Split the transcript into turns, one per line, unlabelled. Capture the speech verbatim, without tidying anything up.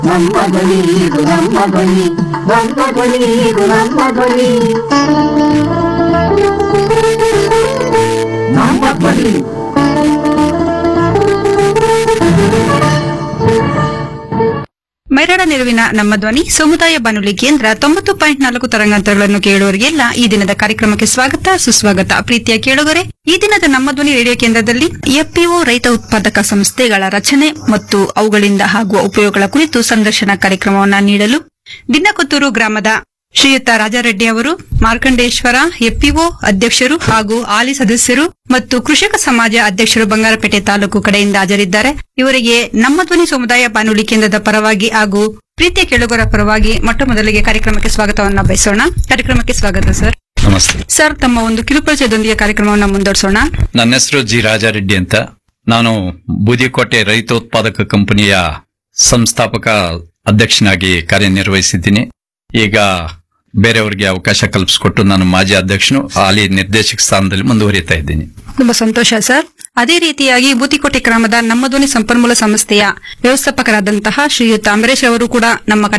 ನಮ್ಮ ಧ್ವನಿ ಇದು ನಮ್ಮ ಧ್ವನಿ, ನಮ್ಮ ಧ್ವನಿ ಇದು ನಮ್ಮ ಧ್ವನಿ, ನಮ್ಮ ಧ್ವನಿ.
ಮೈರಾಡ ನೆರವಿನ ನಮ್ಮ ಧ್ವನಿ ಸಮುದಾಯ ಬಾನುಲಿ ಕೇಂದ್ರ ತೊಂಬತ್ತು ಪಾಯಿಂಟ್ ನಾಲ್ಕು ತರಂಗಾಂತರಗಳನ್ನು ಕೇಳುವವರಿಗೆಲ್ಲ ಈ ದಿನದ ಕಾರ್ಯಕ್ರಮಕ್ಕೆ ಸ್ವಾಗತ ಸುಸ್ವಾಗತ. ಪ್ರೀತಿಯ ಕೇಳುಗರೆ, ಈ ದಿನದ ನಮ್ಮ ಧ್ವನಿ ರೇಡಿಯೋ ಕೇಂದ್ರದಲ್ಲಿ ಎಫ್ಪಿಒ ರೈತ ಉತ್ಪಾದಕ ಸಂಸ್ಥೆಗಳ ರಚನೆ ಮತ್ತು ಅವುಗಳಿಂದ ಆಗುವ ಉಪಯೋಗಗಳ ಕುರಿತು ಸಂದರ್ಶನ ಕಾರ್ಯಕ್ರಮವನ್ನು ನೀಡಲು ದಿನ್ನಕೊತ್ತೂರು ಗ್ರಾಮದ ಶ್ರೀಯುತ ರಾಜಾರೆಡ್ಡಿ ಅವರು, ಮಾರ್ಕಂಡೇಶ್ವರ ಎಫ್ಪಿಒ ಅಧ್ಯಕ್ಷರು ಹಾಗೂ ಹಾಲಿ ಸದಸ್ಯರು ಮತ್ತು ಕೃಷಿಕ ಸಮಾಜ ಅಧ್ಯಕ್ಷರು ಬಂಗಾರಪೇಟೆ ತಾಲೂಕು ಕಡೆಯಿಂದ ಹಾಜರಿದ್ದಾರೆ. ಇವರಿಗೆ ನಮ್ಮ ಧ್ವನಿ ಸಮುದಾಯ ಬಾನುಲಿ ಕೇಂದ್ರದ ಪರವಾಗಿ ಹಾಗೂ ಪ್ರೀತಿಯ ಕೇಳುಗರ ಪರವಾಗಿ ಮೊಟ್ಟ ಮೊದಲಿಗೆ ಕಾರ್ಯಕ್ರಮಕ್ಕೆ ಸ್ವಾಗತವನ್ನು ಬಯಸೋಣ. ಕಾರ್ಯಕ್ರಮಕ್ಕೆ ಸ್ವಾಗತ ಸರ್.
ನಮಸ್ತೆ
ಸರ್, ತಮ್ಮ ಒಂದು ಕಿರುಪರಿಚಯದೊಂದಿಗೆ ಕಾರ್ಯಕ್ರಮವನ್ನು ಮುಂದುವರಿಸೋಣ.
ನನ್ನ ಹೆಸರು ಜಿ ರಾಜಾರೆಡ್ಡಿ ಅಂತ. ನಾನು ಬೂದಿಕೋಟೆ ರೈತೋತ್ಪಾದಕ ಕಂಪನಿಯ ಸಂಸ್ಥಾಪಕ ಅಧ್ಯಕ್ಷನಾಗಿ ಕಾರ್ಯನಿರ್ವಹಿಸಿದ್ದೀನಿ. ಈಗ ಬೇರೆಯವರಿಗೆ ಅವಕಾಶ ಕಲ್ಪಿಸಿಕೊಟ್ಟು ನಾನು ಮಾಜಿ ಅಧ್ಯಕ್ಷನು ಹಾಲಿ ನಿರ್ದೇಶಕ ಸ್ಥಾನದಲ್ಲಿ ಮುಂದುವರಿಯುತ್ತಾ ಇದ್ದೀನಿ.
ತುಂಬಾ ಸಂತೋಷ ಸರ್. ಅದೇ ರೀತಿಯಾಗಿ ಬೂದಿಕೋಟೆ ಗ್ರಾಮದ ನಮ್ಮ ಧ್ವನಿ ಸಂಪನ್ಮೂಲ ಸಂಸ್ಥೆಯ ವ್ಯವಸ್ಥಾಪಕರಾದಂತಹ ಶ್ರೀಯುತ ಅಂಬರೀಶ್ ಅವರು ಕೂಡ ನಮ್ಮ